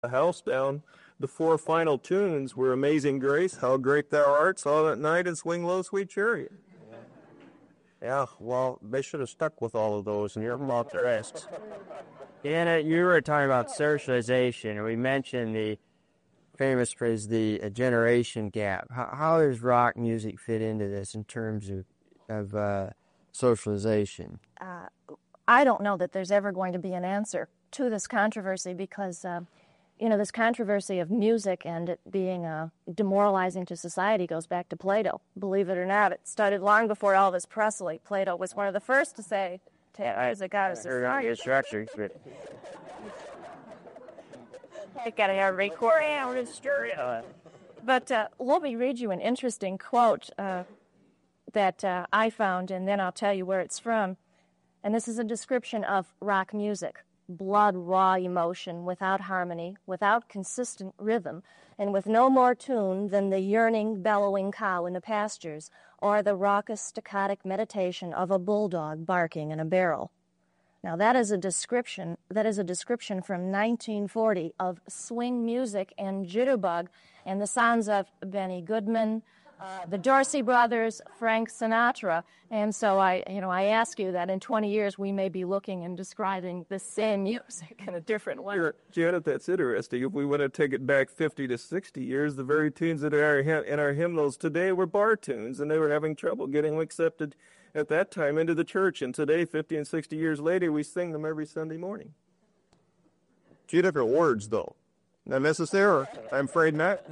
the house down. The four final tunes were Amazing Grace, How Great Thou Art, Silent Night, and Swing Low, Sweet Chariot. Yeah, well, they should have stuck with all of those, and you're about the rest. Yeah, you were talking about socialization, and we mentioned the famous phrase, the generation gap. How does rock music fit into this in terms of socialization? I don't know that there's ever going to be an answer to this controversy because, this controversy of music and it being demoralizing to society goes back to Plato. Believe it or not, it started long before Elvis Presley. Plato was one of the first to say, music out of society. I gotta have record out of stereo. But let me read you an interesting quote that I found, and then I'll tell you where it's from. And this is a description of rock music. Blood raw emotion, without harmony, without consistent rhythm, and with no more tune than the yearning, bellowing cow in the pastures, or the raucous, staccatic meditation of a bulldog barking in a barrel. Now that is a description from 1940 of swing music and jitterbug and the sounds of Benny Goodman, the Dorsey Brothers, Frank Sinatra. And so I ask you that in 20 years we may be looking and describing the same music in a different way. Janet, that's interesting. If we want to take it back 50 to 60 years, the very tunes that are in our hymnals today were bar tunes, and they were having trouble getting accepted at that time into the church. And today, 50 and 60 years later, we sing them every Sunday morning. Two different words, though. Not necessarily. I'm afraid not.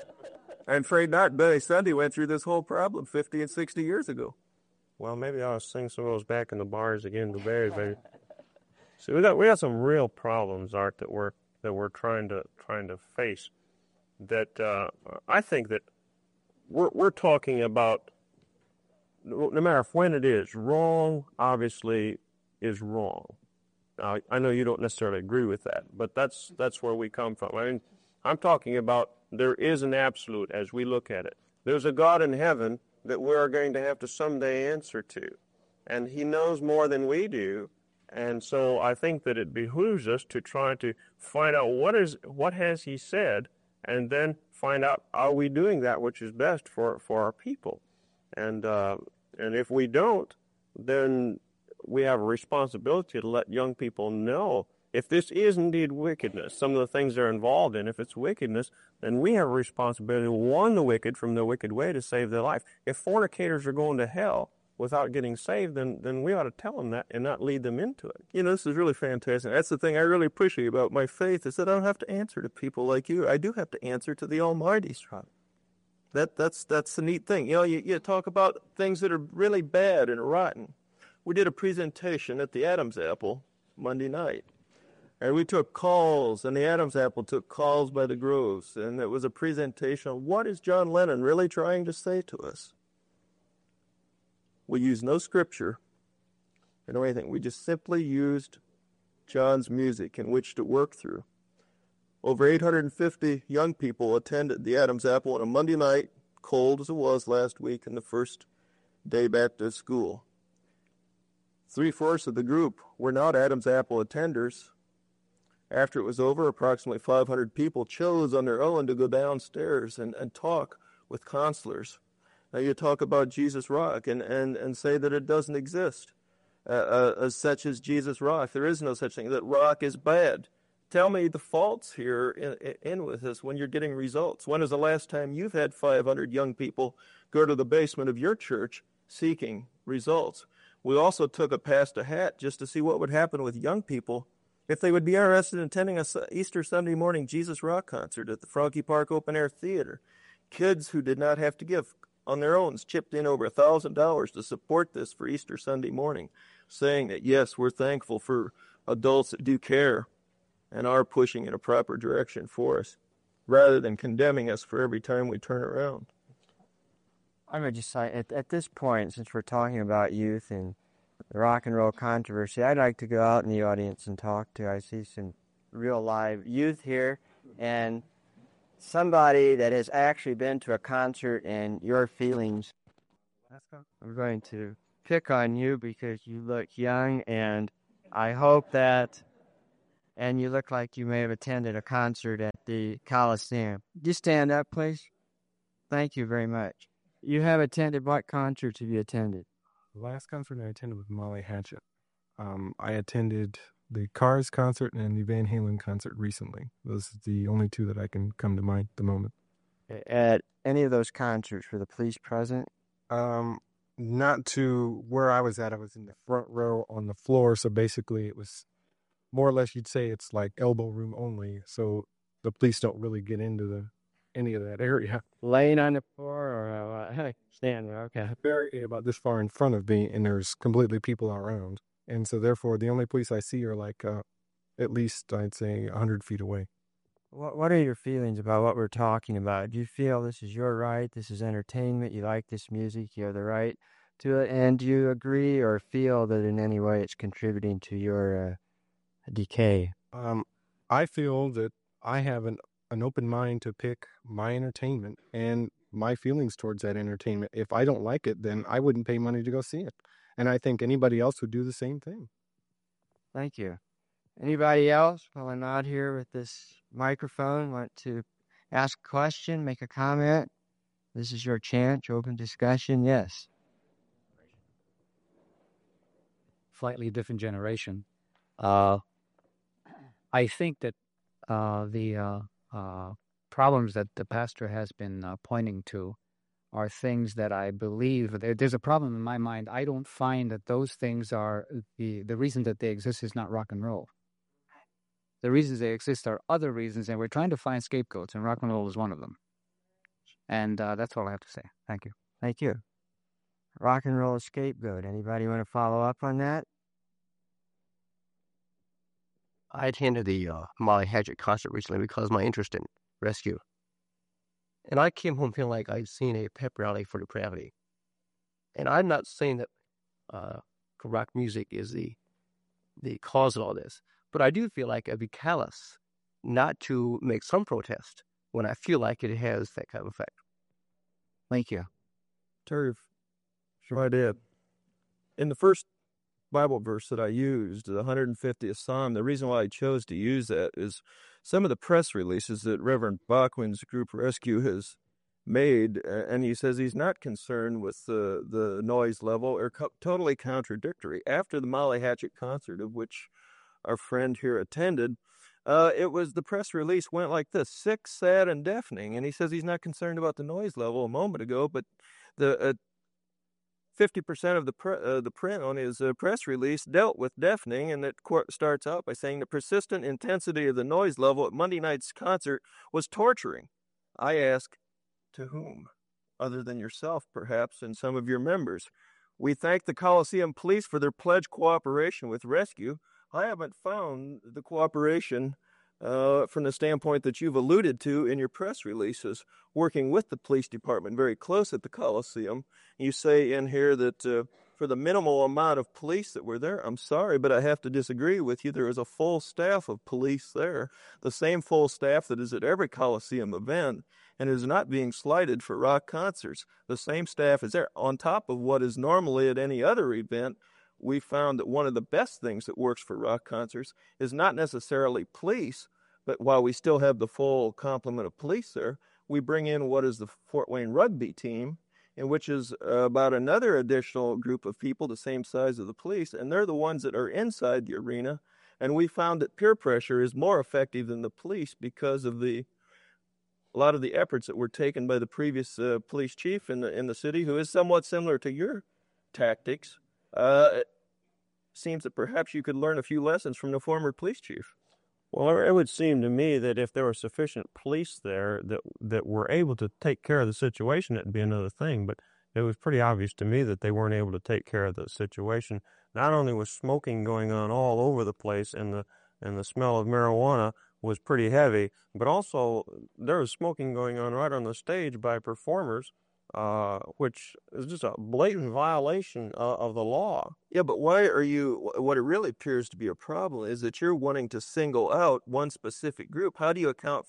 Billy Sunday went through this whole problem 50 and 60 years ago. Well, maybe I'll sing some of those back in the bars again. The very, very. See, we got some real problems, Art, that we're trying to face. That I think that we're talking about. No matter when it is, wrong obviously is wrong. Now, I know you don't necessarily agree with that, but that's where we come from. I mean, I'm talking about there is an absolute as we look at it. There's a God in heaven that we are going to have to someday answer to, and he knows more than we do, and so I think that it behooves us to try to find out what has he said, and then find out, are we doing that which is best for our people? And if we don't, then we have a responsibility to let young people know if this is indeed wickedness, some of the things they're involved in, if it's wickedness, then we have a responsibility to warn the wicked from the wicked way to save their life. If fornicators are going to hell without getting saved, then we ought to tell them that and not lead them into it. This is really fantastic. That's the thing I really appreciate about my faith is that I don't have to answer to people like you. I do have to answer to the Almighty. That's the neat thing. You talk about things that are really bad and rotten. We did a presentation at the Adam's Apple Monday night. And we took calls, and the Adam's Apple took calls by the Groves. And it was a presentation on what is John Lennon really trying to say to us. We used no scripture or anything. We just simply used John's music in which to work through. Over 850 young people attended the Adam's Apple on a Monday night, cold as it was last week, and the first day back to school. 3/4 of the group were not Adam's Apple attenders. After it was over, approximately 500 people chose on their own to go downstairs and talk with counselors. Now you talk about Jesus Rock and say that it doesn't exist as such as Jesus Rock. There is no such thing, that rock is bad. Tell me the faults here in with this when you're getting results. When is the last time you've had 500 young people go to the basement of your church seeking results? We also took a past a hat just to see what would happen with young people if they would be interested in attending a Easter Sunday morning Jesus Rock concert at the Froggy Park Open Air Theater. Kids who did not have to give on their own chipped in over $1,000 to support this for Easter Sunday morning, saying that, yes, we're thankful for adults that do care and are pushing in a proper direction for us, rather than condemning us for every time we turn around. I would just say, at this point, since we're talking about youth and the rock and roll controversy, I'd like to go out in the audience and talk to. I see some real live youth here, and somebody that has actually been to a concert and your feelings. I'm going to pick on you because you look young, and I hope that and you look like you may have attended a concert at the Coliseum. Just stand up, please. Thank you very much. You have attended, what concerts have you attended? The last concert I attended was Molly Hatchet. I attended the Cars concert and the Van Halen concert recently. Those are the only two that I can come to mind at the moment. At any of those concerts, were the police present? Not to where I was at. I was in the front row on the floor, so basically it was more or less, you'd say it's like elbow room only, so the police don't really get into any of that area. Laying on the floor or standing? Okay. Very about this far in front of me, and there's completely people around. And so therefore, the only police I see are like at least, I'd say, 100 feet away. What are your feelings about what we're talking about? Do you feel this is your right, this is entertainment, you like this music, you have the right to it, and do you agree or feel that in any way it's contributing to your decay? I feel that I have an open mind to pick my entertainment and my feelings towards that entertainment. If I don't like it, then I wouldn't pay money to go see it. And I think anybody else would do the same thing. Thank you. Anybody else, while I'm out here with this microphone, want to ask a question, make a comment? This is your chance, open discussion. Yes. Slightly different generation. I think that the problems that the pastor has been pointing to are things that I believe there's a problem in my mind. I don't find that those things are the reason that they exist is not rock and roll. The reasons they exist are other reasons, and we're trying to find scapegoats, and rock and roll is one of them. And that's all I have to say. Thank you. Thank you. Rock and roll scapegoat. Anybody want to follow up on that? I attended the Molly Hatchet concert recently because of my interest in rescue. And I came home feeling like I'd seen a pep rally for depravity. And I'm not saying that rock music is the cause of all this, but I do feel like I'd be callous not to make some protest when I feel like it has that kind of effect. Thank you. Terry, I did. In the first Bible verse that I used, the 150th Psalm, the reason why I chose to use that is some of the press releases that Reverend Bachman's group Rescue has made, and he says he's not concerned with the noise level, are totally contradictory. After the Molly Hatchet concert, of which our friend here attended, it was the press release went like this: sick, sad, and deafening. And he says he's not concerned about the noise level a moment ago, but the 50% of the print on his press release dealt with deafening, and it starts out by saying the persistent intensity of the noise level at Monday night's concert was torturing. I ask, to whom? Other than yourself, perhaps, and some of your members. We thank the Coliseum Police for their pledged cooperation with rescue. I haven't found the cooperation from the standpoint that you've alluded to in your press releases, working with the police department very close at the Coliseum. You say in here that for the minimal amount of police that were there, I'm sorry, but I have to disagree with you. There is a full staff of police there, the same full staff that is at every Coliseum event, and is not being slighted for rock concerts. The same staff is there. On top of what is normally at any other event, we found that one of the best things that works for rock concerts is not necessarily police, but while we still have the full complement of police there, we bring in what is the Fort Wayne rugby team, and which is about another additional group of people the same size of the police, and they're the ones that are inside the arena. And we found that peer pressure is more effective than the police because of a lot of the efforts that were taken by the previous police chief in the city, who is somewhat similar to your tactics. It seems that perhaps you could learn a few lessons from the former police chief. Well, it would seem to me that if there were sufficient police there that were able to take care of the situation, it'd be another thing. But it was pretty obvious to me that they weren't able to take care of the situation. Not only was smoking going on all over the place, and the smell of marijuana was pretty heavy, but also there was smoking going on right on the stage by performers, which is just a blatant violation of the law. Yeah, but why are you, what it really appears to be a problem is that you're wanting to single out one specific group. How do you account for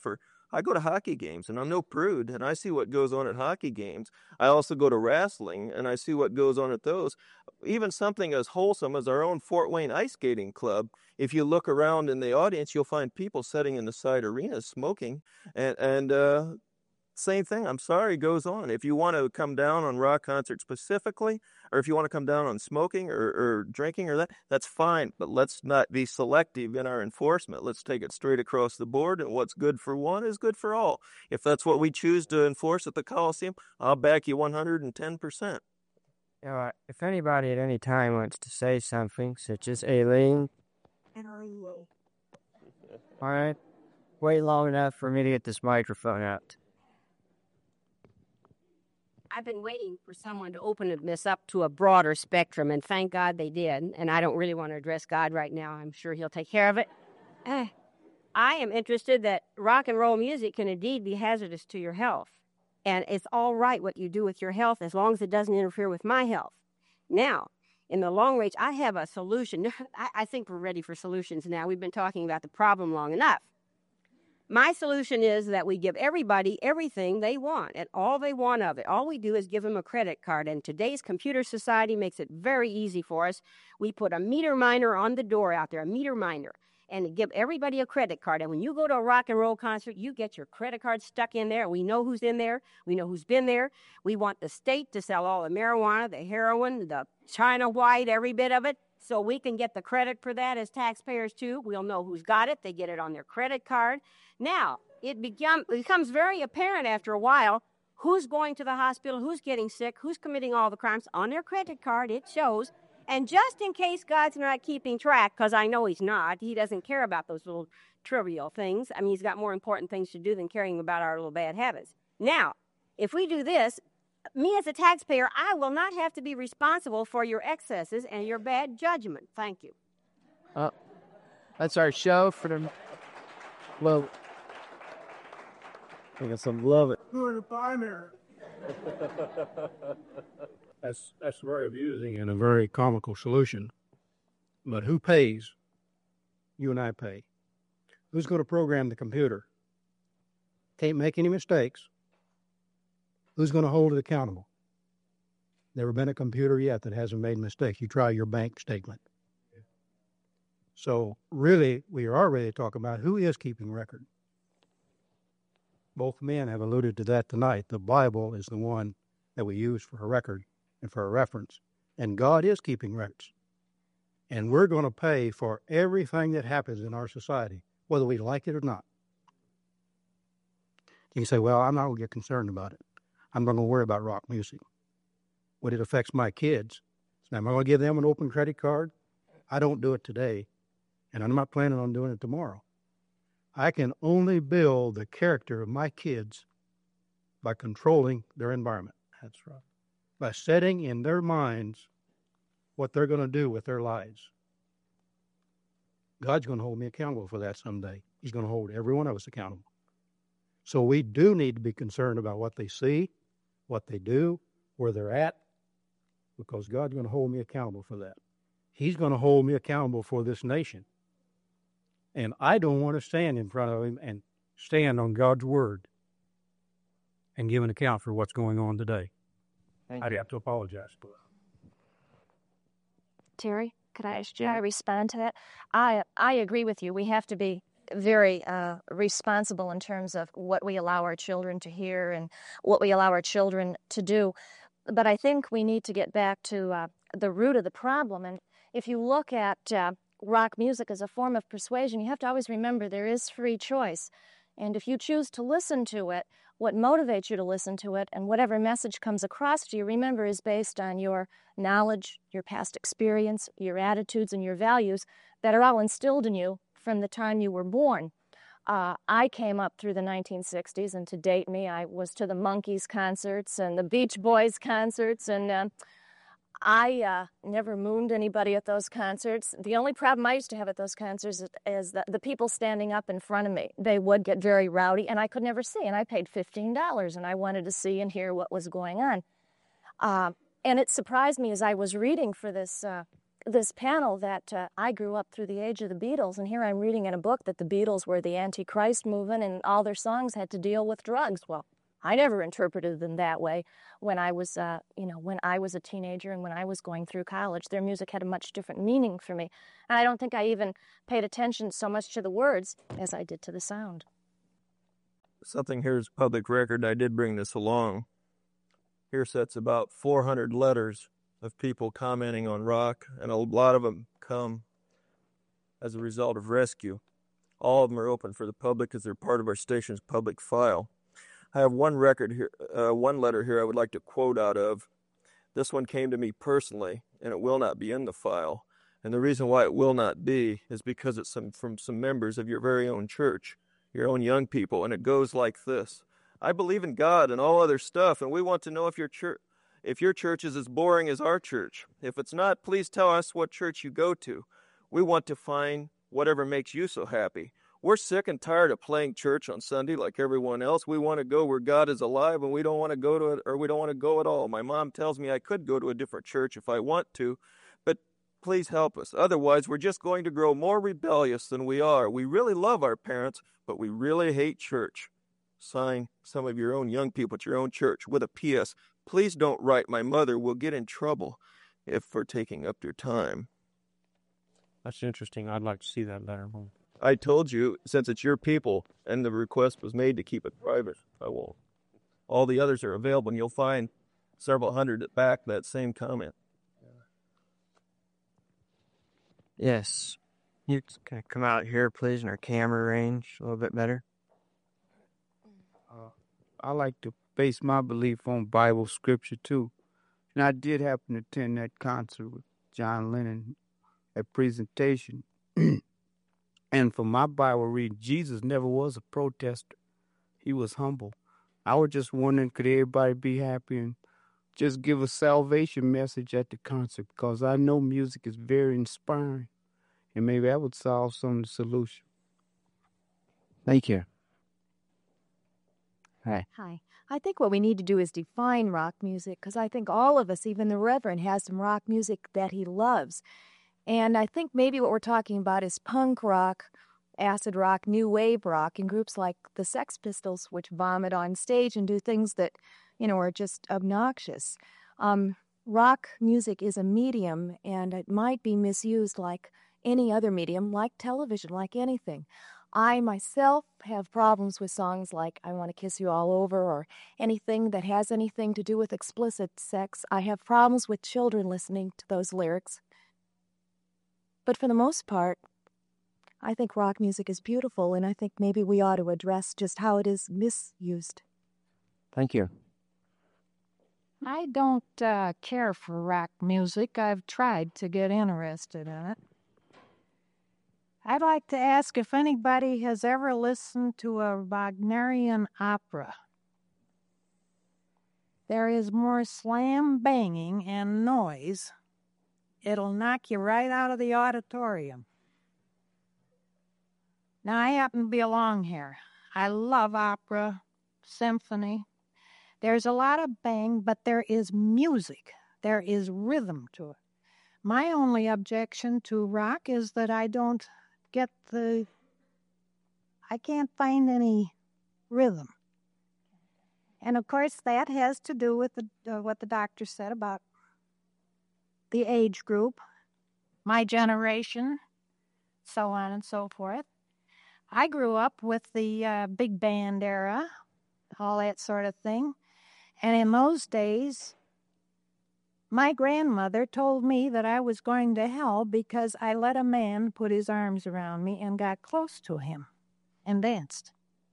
I go to hockey games, and I'm no prude, and I see what goes on at hockey games. I also go to wrestling, and I see what goes on at those. Even something as wholesome as our own Fort Wayne Ice Skating Club, if you look around in the audience, you'll find people sitting in the side arenas smoking, and same thing, I'm sorry, goes on. If you want to come down on rock concerts specifically, or if you want to come down on smoking or drinking or that's fine. But let's not be selective in our enforcement. Let's take it straight across the board, and what's good for one is good for all. If that's what we choose to enforce at the Coliseum, I'll back you 110%. If anybody at any time wants to say something, such as Aileen. All right. Wait long enough for me to get this microphone out. I've been waiting for someone to open this up to a broader spectrum, and thank God they did. And I don't really want to address God right now. I'm sure he'll take care of it. I am interested that rock and roll music can indeed be hazardous to your health. And it's all right what you do with your health as long as it doesn't interfere with my health. Now, in the long range, I have a solution. I think we're ready for solutions now. We've been talking about the problem long enough. My solution is that we give everybody everything they want and all they want of it. All we do is give them a credit card, and today's computer society makes it very easy for us. We put a meter miner on the door out there, a meter miner, and give everybody a credit card. And when you go to a rock and roll concert, you get your credit card stuck in there. We know who's in there. We know who's been there. We want the state to sell all the marijuana, the heroin, the China white, every bit of it, so we can get the credit for that as taxpayers too. We'll know who's got it. They get it on their credit card. Now, it becomes very apparent after a while who's going to the hospital, who's getting sick, who's committing all the crimes. On their credit card, it shows. And just in case God's not keeping track, because I know he's not, he doesn't care about those little trivial things. I mean, he's got more important things to do than caring about our little bad habits. Now, if we do this, me as a taxpayer, I will not have to be responsible for your excesses and your bad judgment. Thank you. That's our show for the... Well, I got some love it. That's very amusing and a very comical solution. But who pays? You and I pay. Who's going to program the computer? Can't make any mistakes. Who's going to hold it accountable? Never been a computer yet that hasn't made mistakes. You try your bank statement. So really, we are ready to talk about who is keeping record. Both men have alluded to that tonight. The Bible is the one that we use for a record and for a reference. And God is keeping records. And we're going to pay for everything that happens in our society, whether we like it or not. You can say, well, I'm not going to get concerned about it. I'm not going to worry about rock music. When it affects my kids, so am I going to give them an open credit card? I don't do it today, and I'm not planning on doing it tomorrow. I can only build the character of my kids by controlling their environment. That's right. By setting in their minds what they're going to do with their lives. God's going to hold me accountable for that someday. He's going to hold every one of us accountable. So we do need to be concerned about what they see, what they do, where they're at, because God's going to hold me accountable for that. He's going to hold me accountable for this nation. And I don't want to stand in front of him and stand on God's word and give an account for what's going on today. I'd have to apologize for that. Terry, could I ask you to respond to that? I agree with you. We have to be very responsible in terms of what we allow our children to hear and what we allow our children to do. But I think we need to get back to the root of the problem. And if you look at rock music as a form of persuasion, you have to always remember there is free choice. And if you choose to listen to it, what motivates you to listen to it and whatever message comes across to you, remember, is based on your knowledge, your past experience, your attitudes, and your values that are all instilled in you from the time you were born. I came up through the 1960s, and to date me, I was to the Monkees concerts and the Beach Boys concerts, and I never mooned anybody at those concerts. The only problem I used to have at those concerts is that the people standing up in front of me, they would get very rowdy, and I could never see, and I paid $15, and I wanted to see and hear what was going on. And it surprised me as I was reading for this this panel that I grew up through the age of the Beatles, and here I'm reading in a book that the Beatles were the anti-Christ movement and all their songs had to deal with drugs. Well, I never interpreted them that way when I was, when I was a teenager and when I was going through college. Their music had a much different meaning for me. And I don't think I even paid attention so much to the words as I did to the sound. Something here is public record. I did bring this along. Here sets about 400 letters of people commenting on rock, and a lot of them come as a result of rescue. All of them are open for the public because they're part of our station's public file. I have one record here, one letter here I would like to quote out of. This one came to me personally, and it will not be in the file. And the reason why it will not be is because it's from some members of your very own church, your own young people, and it goes like this. I believe in God and all other stuff, and we want to know if your church is as boring as our church. If it's not, please tell us what church you go to. We want to find whatever makes you so happy. We're sick and tired of playing church on Sunday like everyone else. We want to go where God is alive, and we don't want to go to it, or we don't want to go at all. My mom tells me I could go to a different church if I want to, but please help us. Otherwise, we're just going to grow more rebellious than we are. We really love our parents, but we really hate church. Sign, some of your own young people at your own church, with a P.S. Please don't write my mother. We'll get in trouble for taking up your time. That's interesting. I'd like to see that letter. I told you, since it's your people, and the request was made to keep it private, I won't. All the others are available, and you'll find several hundred that back that same comment. Yes. You can come out here, please, in our camera range a little bit better. I like to base my belief on Bible scripture, too. And I did happen to attend that concert with John Lennon at presentation. And from my Bible reading, Jesus never was a protester. He was humble. I was just wondering, could everybody be happy and just give a salvation message at the concert? Because I know music is very inspiring. And maybe that would solve some of the solution. Thank you. Hi. I think what we need to do is define rock music, because I think all of us, even the Reverend, has some rock music that he loves. And I think maybe what we're talking about is punk rock, acid rock, new wave rock, and groups like the Sex Pistols, which vomit on stage and do things that, are just obnoxious. Rock music is a medium, and it might be misused like any other medium, like television, like anything. I myself have problems with songs like I Want to Kiss You All Over or anything that has anything to do with explicit sex. I have problems with children listening to those lyrics. But for the most part, I think rock music is beautiful, and I think maybe we ought to address just how it is misused. Thank you. I don't care for rock music. I've tried to get interested in it. I'd like to ask if anybody has ever listened to a Wagnerian opera. There is more slam banging and noise. It'll knock you right out of the auditorium. Now, I happen to be along here. I love opera, symphony. There's a lot of bang, but there is music. There is rhythm to it. My only objection to rock is that I can't find any rhythm. And of course, that has to do with what the doctor said about the age group, my generation, so on and so forth. I grew up with the big band era, all that sort of thing. And in those days, my grandmother told me that I was going to hell because I let a man put his arms around me and got close to him and danced.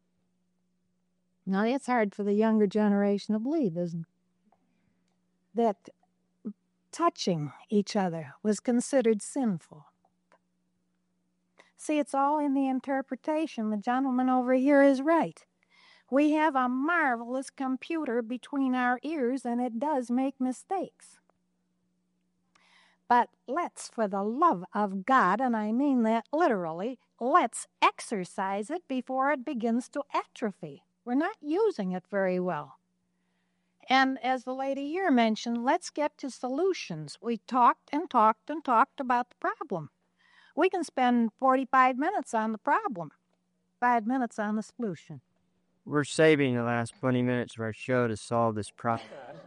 Now, that's hard for the younger generation to believe, isn't it? That touching each other was considered sinful. See, it's all in the interpretation. The gentleman over here is right. We have a marvelous computer between our ears, and it does make mistakes. But let's, for the love of God, and I mean that literally, let's exercise it before it begins to atrophy. We're not using it very well. And as the lady here mentioned, let's get to solutions. We talked and talked and talked about the problem. We can spend 45 minutes on the problem, 5 minutes on the solution. We're saving the last 20 minutes of our show to solve this problem.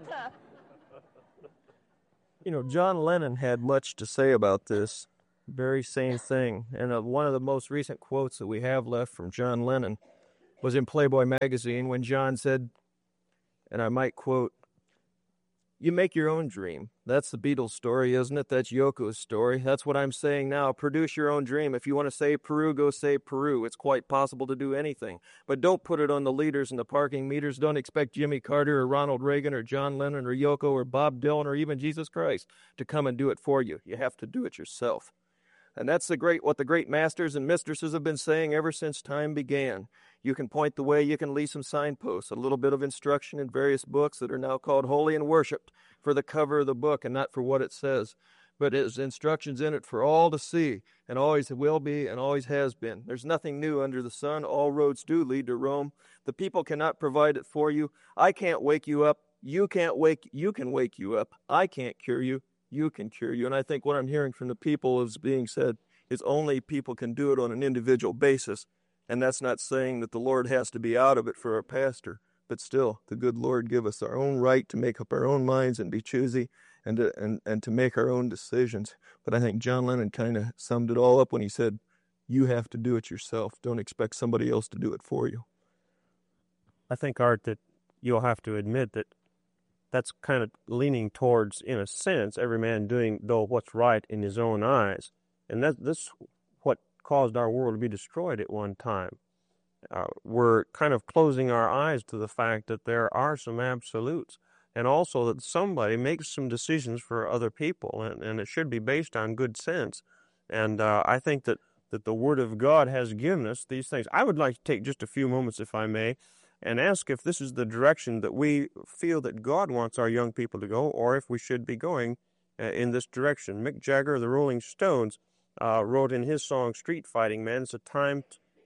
You know, John Lennon had much to say about this very same thing. And one of the most recent quotes that we have left from John Lennon was in Playboy magazine when John said, and I might quote, "You make your own dream." That's the Beatles story, isn't it? That's Yoko's story. That's what I'm saying now. Produce your own dream. If you want to save Peru, go save Peru. It's quite possible to do anything. But don't put it on the leaders and the parking meters. Don't expect Jimmy Carter or Ronald Reagan or John Lennon or Yoko or Bob Dylan or even Jesus Christ to come and do it for you. You have to do it yourself. And that's what the great masters and mistresses have been saying ever since time began. You can point the way, you can leave some signposts, a little bit of instruction in various books that are now called Holy and Worshipped for the cover of the book and not for what it says. But there's instructions in it for all to see, and always will be and always has been. There's nothing new under the sun. All roads do lead to Rome. The people cannot provide it for you. I can't wake you up. You can wake you up. I can't cure you. You can cure you. And I think what I'm hearing from the people is being said is only people can do it on an individual basis. And that's not saying that the Lord has to be out of it for our pastor. But still, the good Lord give us our own right to make up our own minds and be choosy and to make our own decisions. But I think John Lennon kind of summed it all up when he said, you have to do it yourself. Don't expect somebody else to do it for you. I think, Art, that you'll have to admit that that's kind of leaning towards, in a sense, every man doing, though, what's right in his own eyes. And that's what caused our world to be destroyed at one time. We're kind of closing our eyes to the fact that there are some absolutes, and also that somebody makes some decisions for other people, and it should be based on good sense. And I think that the Word of God has given us these things. I would like to take just a few moments, if I may, and ask if this is the direction that we feel that God wants our young people to go, or if we should be going in this direction. Mick Jagger of the Rolling Stones wrote in his song Street Fighting Man, it's a time,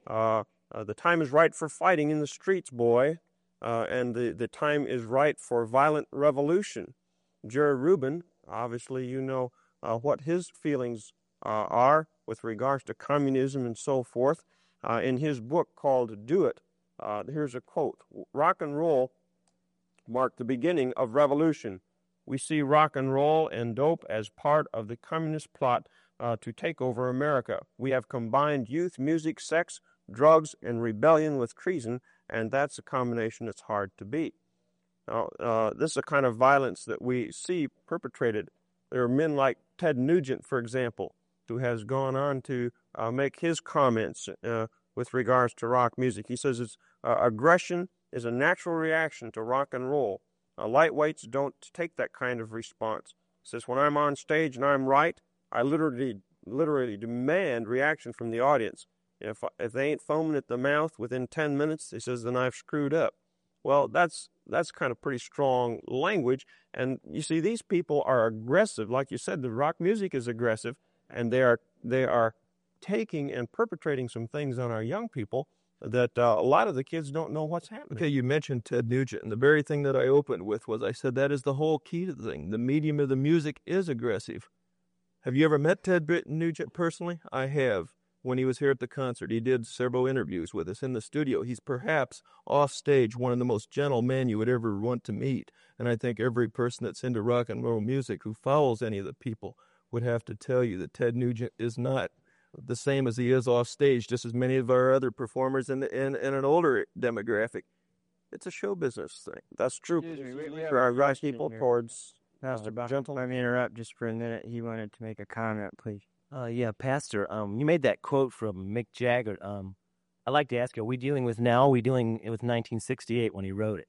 the time is right for fighting in the streets, boy, and the time is right for violent revolution. Jerry Rubin, obviously you know what his feelings are with regards to communism and so forth. In his book called Do It, here's a quote: "Rock and roll marked the beginning of revolution. We see rock and roll and dope as part of the communist plot to take over America. We have combined youth, music, sex, drugs, and rebellion with treason, and that's a combination that's hard to beat." Now, this is a kind of violence that we see perpetrated. There are men like Ted Nugent, for example, who has gone on to make his comments with regards to rock music. He says aggression is a natural reaction to rock and roll. Lightweights don't take that kind of response. He says, when I'm on stage and I'm right, I literally demand reaction from the audience. If they ain't foaming at the mouth within 10 minutes, he says, then I've screwed up. Well, that's kind of pretty strong language. And you see, these people are aggressive. Like you said, the rock music is aggressive, and they are taking and perpetrating some things on our young people that a lot of the kids don't know what's happening. Okay, you mentioned Ted Nugent, and the very thing that I opened with was I said that is the whole key to the thing. The medium of the music is aggressive. Have you ever met Ted Nugent personally? I have. When he was here at the concert, he did several interviews with us in the studio. He's perhaps off stage one of the most gentle men you would ever want to meet. And I think every person that's into rock and roll music who follows any of the people would have to tell you that Ted Nugent is not the same as he is off stage, just as many of our other performers in an older demographic. It's a show business thing. That's true. For our rock people towards Mr. Gentle. Let me interrupt just for a minute. He wanted to make a comment, please. Yeah, Pastor, you made that quote from Mick Jagger. I'd like to ask you, are we dealing with now? Are we dealing with 1968 when he wrote it?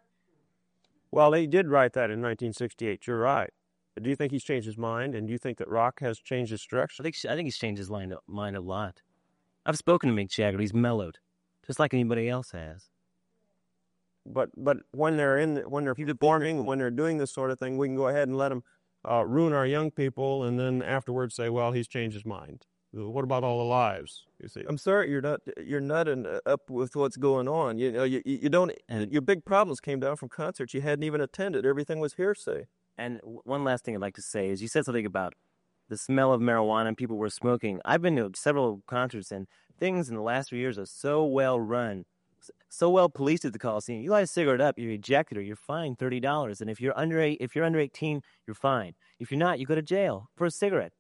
Well, he did write that in 1968. You're right. Do you think he's changed his mind, and do you think that rock has changed its direction? I think he's changed his mind a lot. I've spoken to Mick Jagger. He's mellowed, just like anybody else has. But when they're performing, when they're doing this sort of thing, we can go ahead and let them ruin our young people, and then afterwards say, well, he's changed his mind. What about all the lives? You see, I'm sorry, you're not up with what's going on. You know, you don't. Your big problems came down from concerts you hadn't even attended. Everything was hearsay. And one last thing I'd like to say is you said something about the smell of marijuana and people were smoking. I've been to several concerts, and things in the last 3 years are so well run, so well policed at the Coliseum. You light a cigarette up, you're ejected or you're fined $30. And if you're under 18, you're fined. If you're not, you go to jail for a cigarette.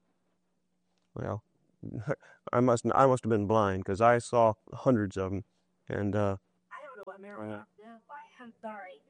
well, I must have been blind because I saw hundreds of them, and I don't know what marijuana. I'm sorry.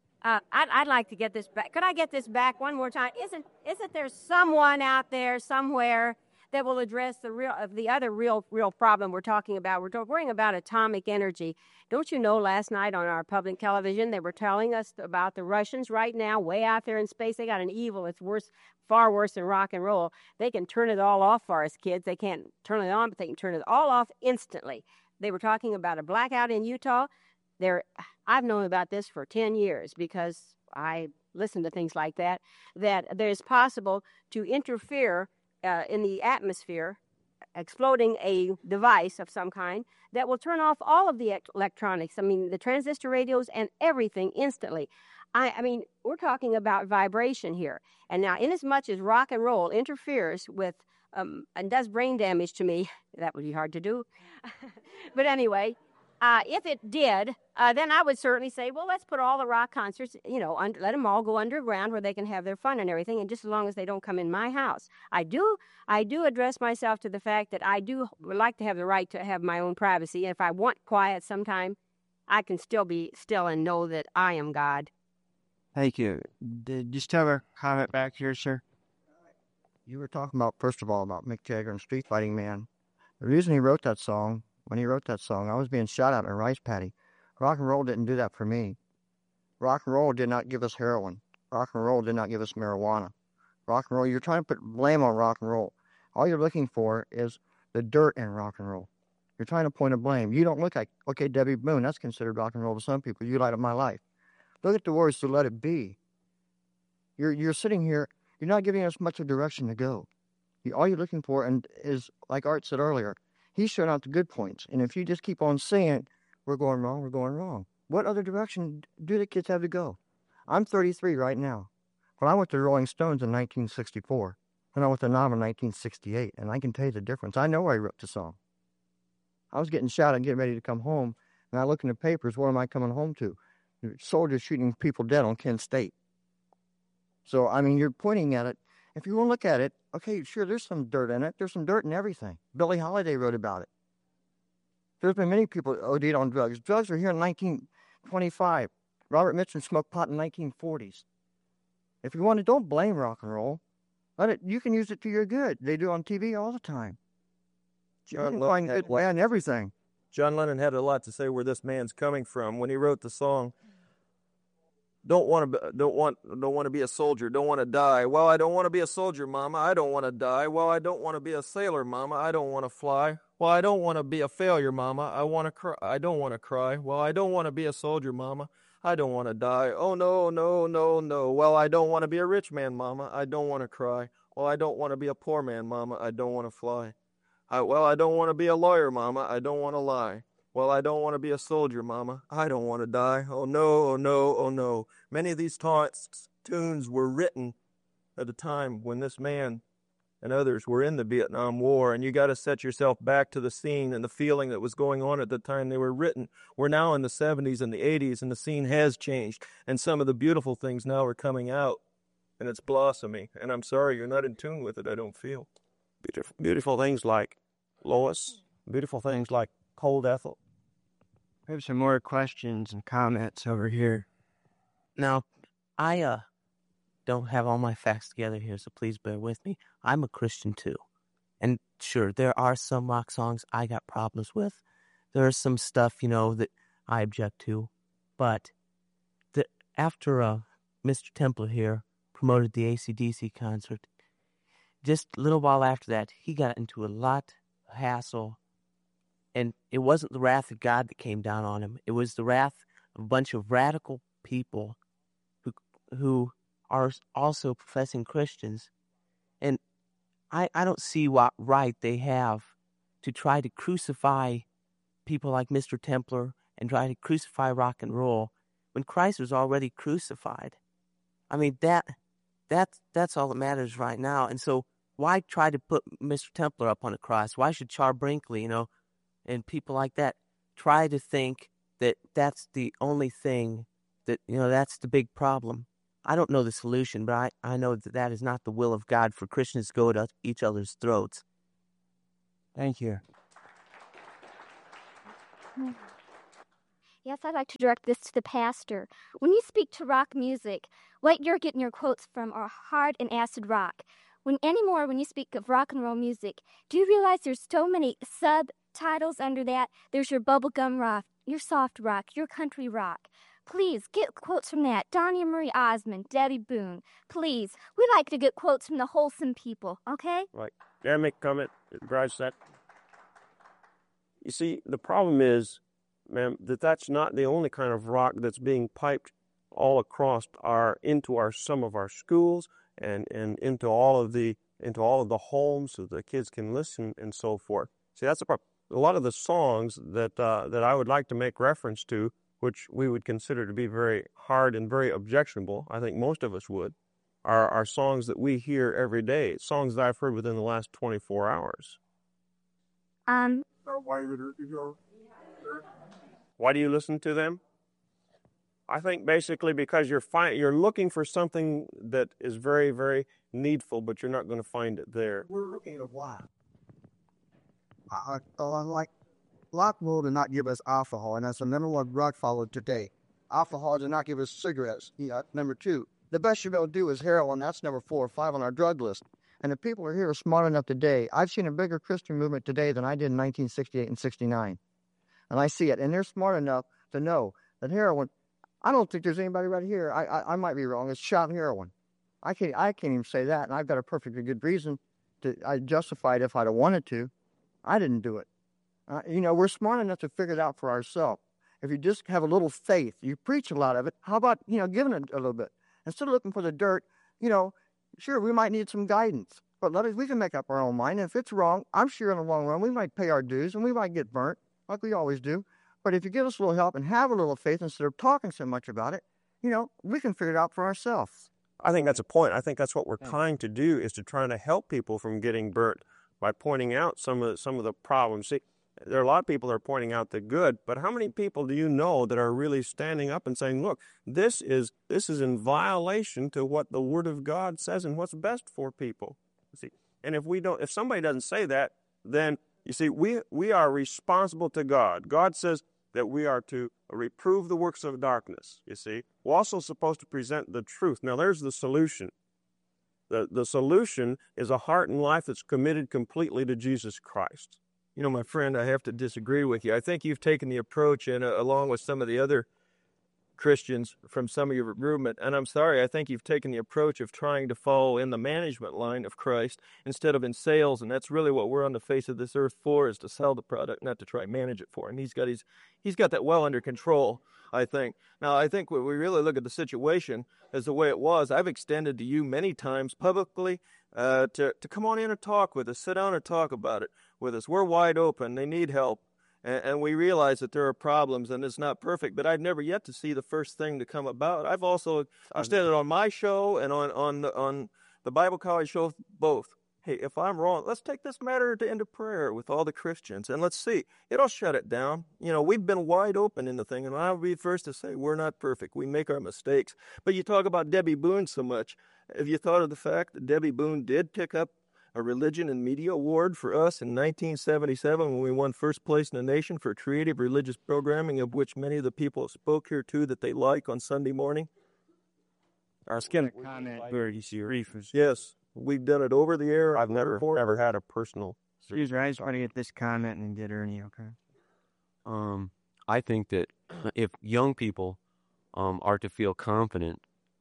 I'd like to get this back. Could I get this back one more time? Isn't there someone out there somewhere that will address the other real problem we're talking about? We're worrying about atomic energy. Don't you know? Last night on our public television, they were telling us about the Russians right now, way out there in space. They got an evil. It's worse, far worse than rock and roll. They can turn it all off for us kids. They can't turn it on, but they can turn it all off instantly. They were talking about a blackout in Utah. I've known about this for 10 years because I listen to things like that there's possible to interfere in the atmosphere, exploding a device of some kind that will turn off all of the electronics. I mean, the transistor radios and everything instantly. I mean, we're talking about vibration here. And now, inasmuch as rock and roll interferes with and does brain damage to me, that would be hard to do. But anyway, if it did, then I would certainly say, well, let's put all the rock concerts, let them all go underground where they can have their fun and everything, and just as long as they don't come in my house. I do address myself to the fact that I would like to have the right to have my own privacy. And if I want quiet sometime, I can still be still and know that I am God. Thank you. Did you still have a comment back here, sir? You were talking about, first of all, about Mick Jagger and Street Fighting Man. The reason he wrote that song, when he wrote that song, I was being shot at in a rice paddy. Rock and roll didn't do that for me. Rock and roll did not give us heroin. Rock and roll did not give us marijuana. Rock and roll, you're trying to put blame on rock and roll. All you're looking for is the dirt in rock and roll. You're trying to point a blame. You don't look like, okay, Debbie Boone, that's considered rock and roll to some people. You light up my life. Look at the words to Let It Be. You're sitting here, you're not giving us much of direction to go. All you're looking for is, like Art said earlier, he's showing out the good points. And if you just keep on saying, we're going wrong, what other direction do the kids have to go? I'm 33 right now. When I went to Rolling Stones in 1964, and I went to Nam in 1968, and I can tell you the difference. I know where I wrote the song. I was getting shot and getting ready to come home, and I look in the papers, what am I coming home to? Soldiers shooting people dead on Kent State. So, I mean, you're pointing at it. If you want to look at it, okay, sure, there's some dirt in it. There's some dirt in everything. Billie Holiday wrote about it. There's been many people OD'd on drugs. Drugs were here in 1925. Robert Mitchum smoked pot in the 1940s. If you want to, don't blame rock and roll. You can use it to your good. They do it on TV all the time. You can find good way on everything. John Lennon had a lot to say where this man's coming from when he wrote the song. Don't want to be a soldier. Don't want to die. Well, I don't want to be a soldier, Mama. I don't want to die. Well, I don't want to be a sailor, Mama. I don't want to fly. Well, I don't want to be a failure, Mama. I want to cry. I don't want to cry. Well, I don't want to be a soldier, Mama. I don't want to die. Oh, no, no, no, no. Well, I don't want to be a rich man, Mama. I don't want to cry. Well, I don't want to be a poor man, Mama. I don't want to fly. Well, I don't want to be a lawyer, Mama. I don't want to lie. Well, I don't want to be a soldier, Mama. I don't want to die. Oh, no, oh, no, oh, no. Many of these tunes were written at a time when this man and others were in the Vietnam War, and you got to set yourself back to the scene and the feeling that was going on at the time they were written. We're now in the 70s and the 80s, and the scene has changed, and some of the beautiful things now are coming out, and it's blossoming. And I'm sorry you're not in tune with it, I don't feel. Beautiful things like Lois, beautiful things like Cold Ethel. We have some more questions and comments over here. Now, I don't have all my facts together here, so please bear with me. I'm a Christian too. And sure, there are some rock songs I got problems with. There is some stuff, that I object to. But after Mr. Templer here promoted the AC/DC concert, just a little while after that, he got into a lot of hassle. And it wasn't the wrath of God that came down on him. It was the wrath of a bunch of radical people who are also professing Christians. And I don't see what right they have to try to crucify people like Mr. Templar and try to crucify rock and roll when Christ was already crucified. I mean, that's all that matters right now. And so why try to put Mr. Templar up on a cross? Why should Char Brinkley, and people like that try to think that that's the only thing that, that's the big problem? I don't know the solution, but I know that that is not the will of God for Christians to go to each other's throats. Thank you. Yes, I'd like to direct this to the pastor. When you speak to rock music, what you're getting your quotes from are hard and acid rock. When you speak of rock and roll music, do you realize there's so many subtitles under that? There's your bubblegum rock, your soft rock, your country rock. Please, get quotes from that. Donnie Marie Osmond, Debbie Boone. Please, we like to get quotes from the wholesome people, okay? Right. May I make a comment that drives that? You see, the problem is, ma'am, that's not the only kind of rock that's being piped all across into some of our schools and into all of the homes so the kids can listen and so forth. See, that's the problem. A lot of the songs that I would like to make reference to, which we would consider to be very hard and very objectionable, I think most of us would, are songs that we hear every day, songs that I've heard within the last 24 hours. Why do you listen to them? I think basically because you're looking for something that is very, very needful, but you're not going to find it there. We're looking at why. Like Lockwood did not give us alcohol, and that's the number one drug followed today. Alcohol did not give us cigarettes. Number 2. The best you're going to do is heroin. That's number 4 or 5 on our drug list. And the people here are smart enough today. I've seen a bigger Christian movement today than I did in 1968 and 69. And I see it. And they're smart enough to know that heroin, I don't think there's anybody right here, I might be wrong, it's shot heroin. I can't even say that, and I've got a perfectly good reason I justified if I'd have wanted to. I didn't do it. We're smart enough to figure it out for ourselves. If you just have a little faith, you preach a lot of it, how about, giving it a little bit? Instead of looking for the dirt, sure, we might need some guidance, but we can make up our own mind. And if it's wrong, I'm sure in the long run, we might pay our dues and we might get burnt, like we always do. But if you give us a little help and have a little faith instead of talking so much about it, we can figure it out for ourselves. I think that's a point. I think that's what we're trying to do, is to try to help people from getting burnt by pointing out some of the problems. See, there are a lot of people that are pointing out the good, but how many people do you know that are really standing up and saying, look, this is in violation to what the Word of God says and what's best for people? See, and if somebody doesn't say that, then you see, we are responsible to God. God says that we are to reprove the works of darkness, you see. We're also supposed to present the truth. Now, there's the solution. The solution is a heart and life that's committed completely to Jesus Christ. My friend, I have to disagree with you. I think you've taken the approach, and along with some of the other Christians from some of your movement, and I'm sorry, I think you've taken the approach of trying to follow in the management line of Christ instead of in sales, and that's really what we're on the face of this earth for, is to sell the product, not to try and manage it for him. He's got that well under control, I think. Now, I think when we really look at the situation as the way it was, I've extended to you many times publicly to come on in and talk with us, sit down and talk about it with us. We're wide open. They need help. And we realize that there are problems and it's not perfect, but I've never yet to see the first thing to come about. I've said it on my show and on the Bible College show, both. Hey, if I'm wrong, let's take this matter into prayer with all the Christians, and let's see. It'll shut it down. We've been wide open in the thing, and I'll be first to say we're not perfect. We make our mistakes. But you talk about Debbie Boone so much. Have you thought of the fact that Debbie Boone did pick up a Religion and Media Award for us in 1977 when we won first place in the nation for creative religious programming, of which many of the people spoke here too that they like on Sunday morning? Our skin comment very serious. Yes, we've done it over the air. I've never had a personal. Excuse me, I just want to get this comment and get Ernie, okay? I think that if young people are to feel confident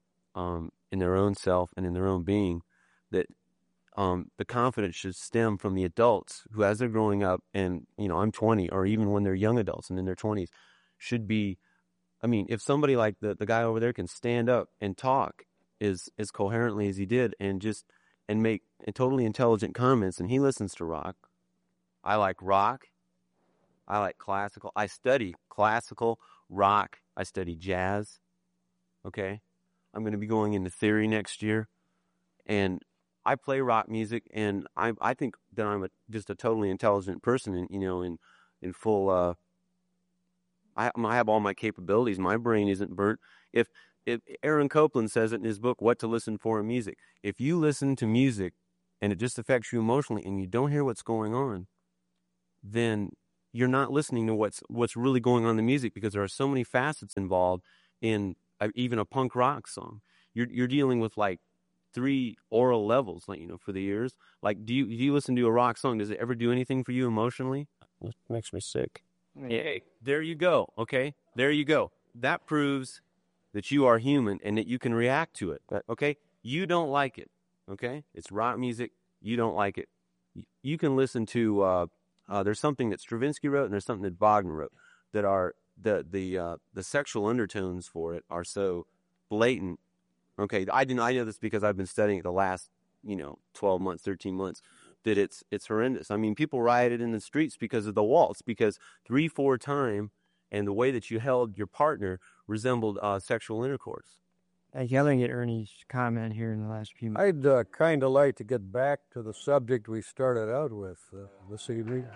in their own self and in their own being, that the confidence should stem from the adults who, as they're growing up, and I'm 20, or even when they're young adults and in their 20s, should be. I mean, if somebody like the guy over there can stand up and talk as coherently as he did, and just and make totally intelligent comments, and he listens to rock. I like rock. I like classical. I study classical, rock. I study jazz. Okay? I'm going to be going into theory next year. And I play rock music, and I think that I'm just a totally intelligent person, and in full. I have all my capabilities. My brain isn't burnt. If Aaron Copland says it in his book, What to Listen For in Music, if you listen to music and it just affects you emotionally, and you don't hear what's going on, then you're not listening to what's really going on in the music, because there are so many facets involved in even a punk rock song. You're dealing with like 3 oral levels, like, for the ears. Like, do you listen to a rock song? Does it ever do anything for you emotionally? It makes me sick. Hey, there you go. Okay, there you go. That proves that you are human and that you can react to it. Okay, you don't like it. Okay, it's rock music. You don't like it. You can listen to. There's something that Stravinsky wrote, and there's something that Wagner wrote, that are the sexual undertones for it are so blatant. Okay, I know this because I've been studying it the last 12 months, 13 months. That it's horrendous. I mean, people rioted in the streets because of the waltz, because 3/4 time, and the way that you held your partner resembled sexual intercourse. Yelling at Ernie's comment here in the last few minutes. I'd kind of like to get back to the subject we started out with this evening.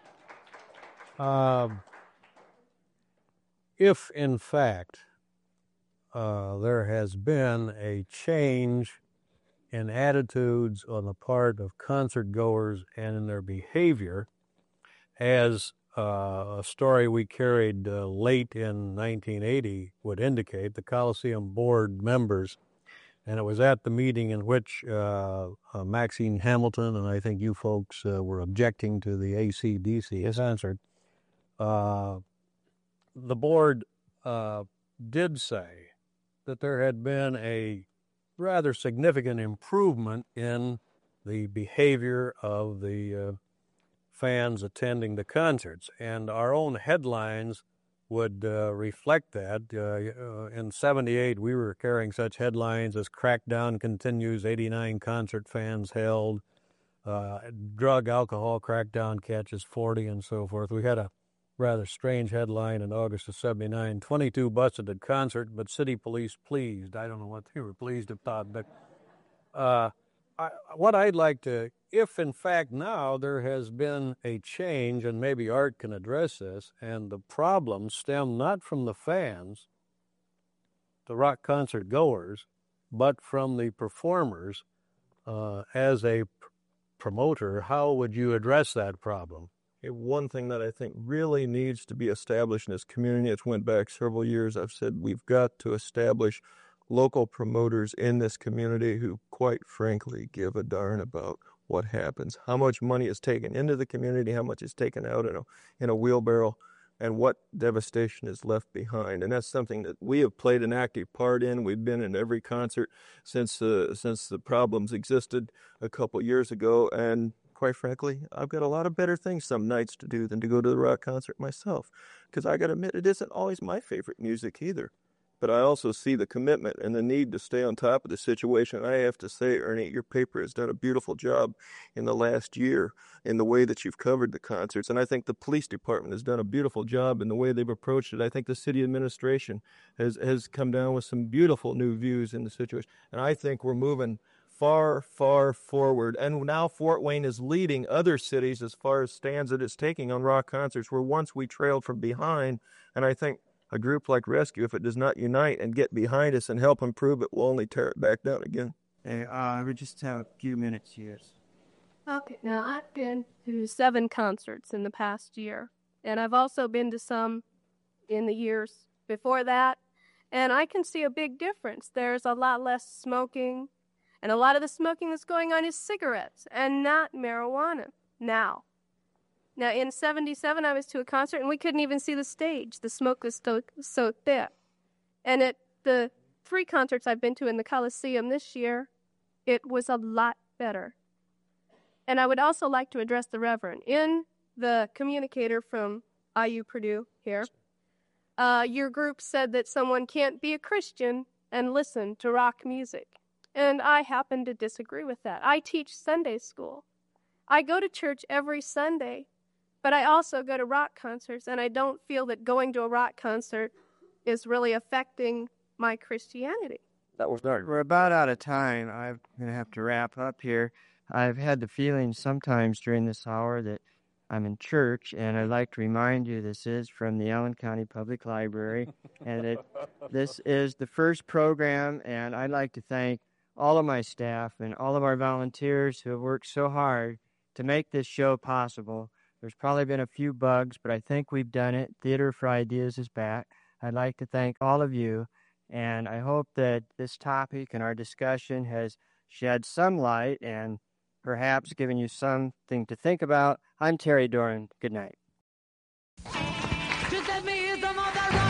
If, in fact, there has been a change in attitudes on the part of concert goers and in their behavior, as a story we carried late in 1980 would indicate, the Coliseum board members, and it was at the meeting in which Maxine Hamilton and I think you folks were objecting to the AC/DC concert. The board did say that there had been a rather significant improvement in the behavior of the fans attending the concerts, and our own headlines would reflect that. In 78, we were carrying such headlines as "Crackdown Continues, 89 concert fans held," "Drug Alcohol Crackdown Catches 40," and so forth. We had a rather strange headline in August of 79, 22 busted at concert, but city police pleased. I don't know what they were pleased about, but what I'd like to, if in fact now there has been a change, and maybe Art can address this, and the problems stem not from the fans, the rock concert goers, but from the performers, as a promoter, how would you address that problem? One thing that I think really needs to be established in this community, it's went back several years, I've said we've got to establish local promoters in this community who, quite frankly, give a darn about what happens, how much money is taken into the community, how much is taken out in a wheelbarrow, and what devastation is left behind. And that's something that we have played an active part in. We've been in every concert since the problems existed a couple years ago, and quite frankly, I've got a lot of better things some nights to do than to go to the rock concert myself, because I got to admit, it isn't always my favorite music either. But I also see the commitment and the need to stay on top of the situation. I have to say, Ernie, your paper has done a beautiful job in the last year in the way that you've covered the concerts. And I think the police department has done a beautiful job in the way they've approached it. I think the city administration has come down with some beautiful new views in the situation. And I think we're moving far, far forward. And now Fort Wayne is leading other cities as far as stands that it's taking on rock concerts, where once we trailed from behind. And I think a group like Rescue, if it does not unite and get behind us and help improve it, will only tear it back down again. Hey, we just have a few minutes here. Okay, now I've been to 7 concerts in the past year, and I've also been to some in the years before that, and I can see a big difference. There's a lot less smoking, and a lot of the smoking that's going on is cigarettes and not marijuana now. Now, in 77, I was to a concert, and we couldn't even see the stage. The smoke was so thick. And at the 3 concerts I've been to in the Coliseum this year, it was a lot better. And I would also like to address the Reverend. In the communicator from IU Purdue here, your group said that someone can't be a Christian and listen to rock music. And I happen to disagree with that. I teach Sunday school. I go to church every Sunday, but I also go to rock concerts, and I don't feel that going to a rock concert is really affecting my Christianity. That was dark. We're about out of time. I'm going to have to wrap up here. I've had the feeling sometimes during this hour that I'm in church, and I'd like to remind you this is from the Allen County Public Library, and that this is the first program, and I'd like to thank all of my staff and all of our volunteers who have worked so hard to make this show possible. There's probably been a few bugs, but I think we've done it. Theater for Ideas is back. I'd like to thank all of you, and I hope that this topic and our discussion has shed some light and perhaps given you something to think about. I'm Terry Doran. Good night.